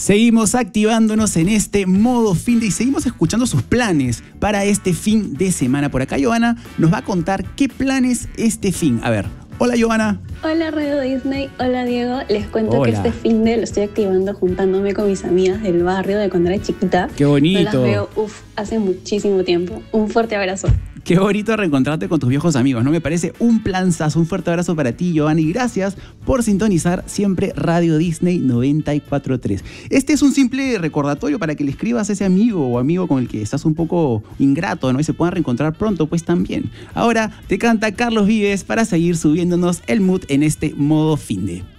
Seguimos activándonos en este modo fin de y seguimos escuchando sus planes para este fin de semana. Por acá Giovanna nos va a contar qué planes este fin. A ver, hola Giovanna. Hola Radio Disney, hola Diego. Les cuento que este fin de lo estoy activando juntándome con mis amigas del barrio de cuando era chiquita. ¡Qué bonito! No las veo, hace muchísimo tiempo. Un fuerte abrazo. Qué bonito reencontrarte con tus viejos amigos, ¿no? Me parece un planzazo, un fuerte abrazo para ti, Giovanna, y gracias por sintonizar siempre Radio Disney 94.3. Este es un simple recordatorio para que le escribas a ese amigo o amigo con el que estás un poco ingrato, ¿no? Y se puedan reencontrar pronto, pues también. Ahora te canta Carlos Vives para seguir subiéndonos el mood en este modo finde.